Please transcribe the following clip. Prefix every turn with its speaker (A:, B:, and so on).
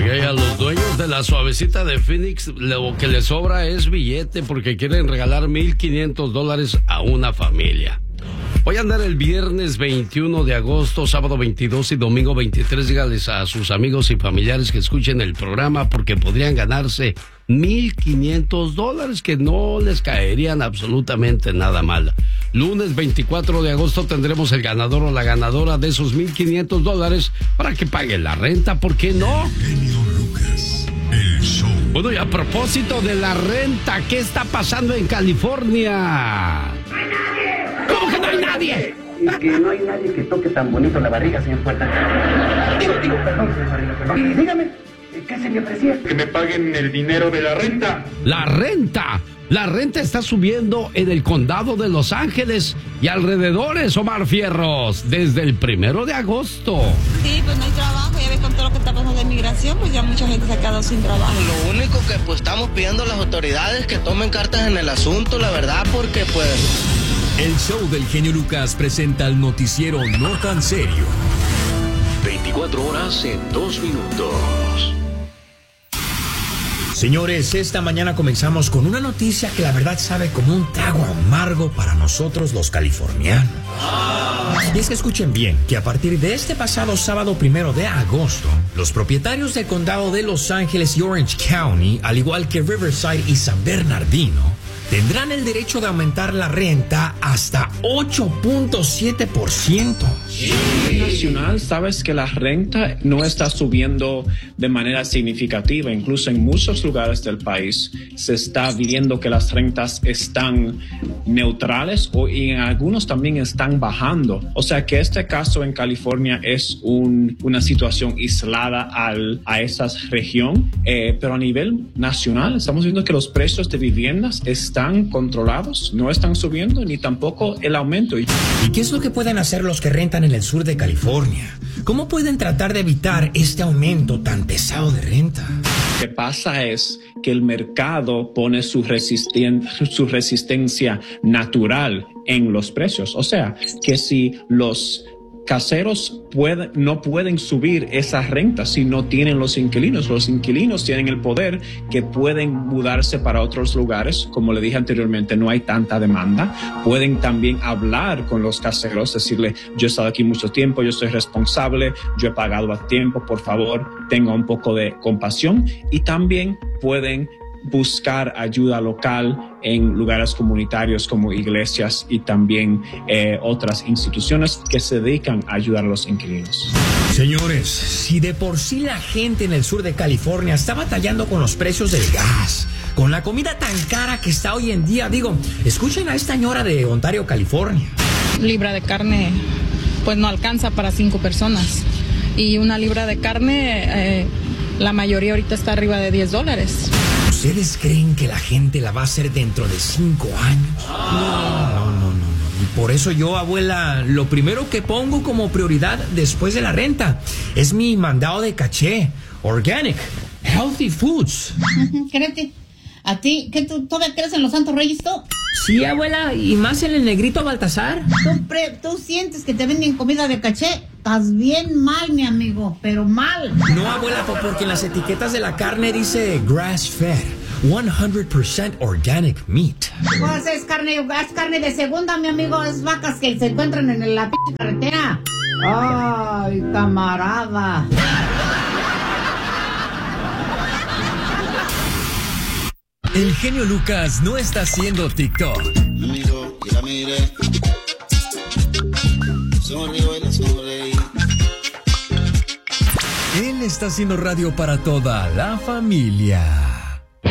A: Oye, a los dueños de la suavecita de Phoenix lo que les sobra es billete porque quieren regalar $1,500 a una familia. Voy a andar el viernes 21 de agosto, sábado 22 y domingo 23. Dígales a sus amigos y familiares que escuchen el programa porque podrían ganarse $1,500 que no les caerían absolutamente nada mal. Lunes 24 de agosto tendremos el ganador o la ganadora de esos $1,500 para que paguen la renta, ¿por qué no?
B: El genio Lucas, el show.
A: Bueno, y a propósito de la renta, ¿qué está pasando en California? ¿Cómo que no hay nadie?
C: Y que no hay nadie que toque tan bonito la barriga, señor Puerta. Digo, perdón, señor Barriga, perdón. Y dígame, ¿qué se le ofrecía?
D: Que me paguen el dinero de la renta.
A: ¡La renta! La renta está subiendo en el condado de Los Ángeles y alrededores, Omar Fierros, desde el 1 de agosto.
E: Sí, pues no hay trabajo, ya ves con todo lo que está pasando de inmigración, pues ya mucha gente se ha quedado sin trabajo.
F: Lo único que pues estamos pidiendo a las autoridades que tomen cartas en el asunto, la verdad, porque pues...
G: El show del genio Lucas presenta el noticiero no tan serio.
H: 24 horas en 2 minutos.
I: Señores, esta mañana comenzamos con una noticia que la verdad sabe como un trago amargo para nosotros los californianos. Y es que escuchen bien, que a partir de este pasado sábado 1 de agosto, los propietarios del condado de Los Ángeles y Orange County, al igual que Riverside y San Bernardino, tendrán el derecho de aumentar la renta hasta 8.7%.
J: Nacional, sabes que la renta no está subiendo de manera significativa. Incluso en muchos lugares del país se está viendo que las rentas están neutrales y en algunos también están bajando. O sea que este caso en California es una situación aislada a esa región, pero a nivel nacional estamos viendo que los precios de viviendas están controlados, no están subiendo ni tampoco el aumento.
I: ¿Y qué es lo que pueden hacer los que rentan en el sur de California? ¿Cómo pueden tratar de evitar este aumento tan pesado de renta?
J: Lo que pasa es que el mercado pone su resistencia natural en los precios. O sea, que si los caseros no pueden subir esa renta si no tienen los inquilinos. Los inquilinos tienen el poder que pueden mudarse para otros lugares. Como le dije anteriormente, no hay tanta demanda. Pueden también hablar con los caseros, decirle, yo he estado aquí mucho tiempo, yo soy responsable, yo he pagado a tiempo, por favor, tenga un poco de compasión. Y también pueden buscar ayuda local en lugares comunitarios como iglesias y también otras instituciones que se dedican a ayudar a los inquilinos.
I: Señores, si de por sí la gente en el sur de California está batallando con los precios del gas, con la comida tan cara que está hoy en día, digo, escuchen a esta señora de Ontario, California.
K: Libra de carne pues no alcanza para 5 personas y una libra de carne la mayoría ahorita está arriba de $10.
I: ¿Ustedes creen que la gente la va a hacer dentro de 5 años? No. Y por eso yo, abuela, lo primero que pongo como prioridad después de la renta es mi mandado de caché. Organic, healthy foods.
L: Créete, ¿a ti qué tú todavía crees en los Santos Reyes tú?
I: Sí, abuela, y más en el negrito Baltasar.
L: ¿Tú sientes que te venden comida de caché? Estás bien mal, mi amigo, pero mal.
I: No, abuela, porque en las etiquetas de la carne dice grass-fed, 100% organic meat.
L: Pues es carne de segunda, mi amigo. Es vacas que se encuentran en la carretera. Ay, camarada.
G: El genio Lucas no está haciendo TikTok.
M: Amigo, que la mire. Sonrío y la sonreí.
G: Él está haciendo radio para toda la familia.